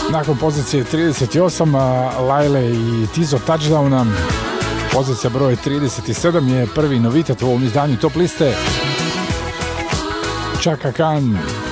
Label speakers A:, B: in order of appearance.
A: Nakon pozicije 38 Laile i Tizo Touchdowna, pozicija broj 37 je prvi novitet u ovom izdanju top liste. Chaka Khan